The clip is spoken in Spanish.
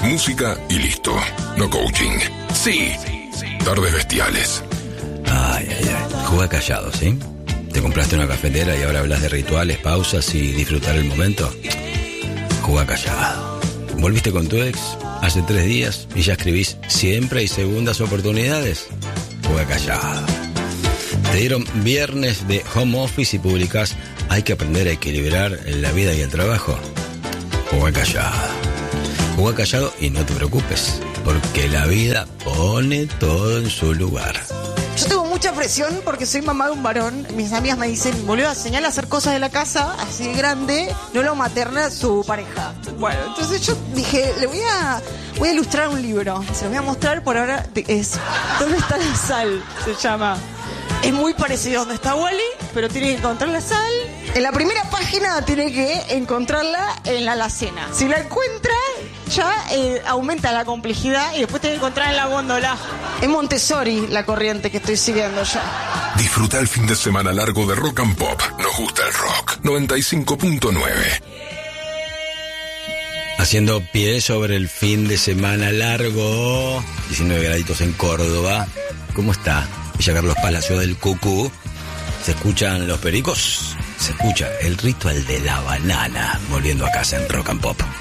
música y listo. No coaching. Sí. Tardes bestiales. Ay. Jugá callado, ¿sí? ¿Te compraste una cafetera y ahora hablas de rituales, pausas y disfrutar el momento? Jugá callado. ¿Volviste con tu ex hace 3 días y ya escribís siempre hay segundas oportunidades? Jugá callado. Te dieron viernes de home office y publicás hay que aprender a equilibrar la vida y el trabajo. Jugá callado. Jugá callado y no te preocupes, porque la vida pone todo en su lugar. Yo tengo mucha presión porque soy mamá de un varón. Mis amigas me dicen, boludo, señala hacer cosas de la casa, así de grande, no lo materna su pareja. Bueno, entonces yo dije, voy a ilustrar un libro. Se lo voy a mostrar por ahora. ¿Dónde está la sal? Se llama. Es muy parecido a donde está Wally, pero tiene que encontrar la sal. En la primera página tiene que encontrarla en la alacena. Si la encuentra, ya aumenta la complejidad y después tiene que encontrar en la góndola. Es Montessori la corriente que estoy siguiendo ya. Disfruta el fin de semana largo de Rock and Pop. Nos gusta el rock. 95.9. Haciendo pie sobre el fin de semana largo. 19 graditos en Córdoba. ¿Cómo está? Villa Carlos Paz, la ciudad del Cucú. ¿Se escuchan los pericos? Se escucha el ritual de la banana volviendo a casa en Rock and Pop.